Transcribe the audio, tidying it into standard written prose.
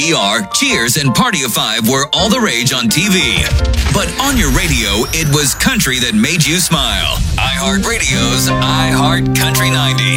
ER, Cheers, and Party of Five were all the rage on TV. But on your radio, it was country that made you smile. iHeartRadio's iHeart Country 90.